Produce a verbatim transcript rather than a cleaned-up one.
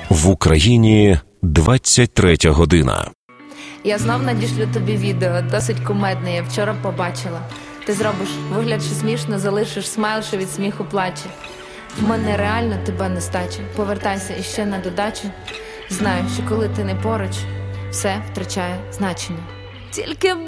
В Україні двадцять третя година. Я знов надішлю тобі відео, досить кумедне, я вчора побачила. Ти зробиш вигляд, що смішно, залишиш смайл, що від сміху плаче. В мене реально тебе нестача, повертайся іще на додачу. Знаю, що коли ти не поруч, все втрачає значення. Тільки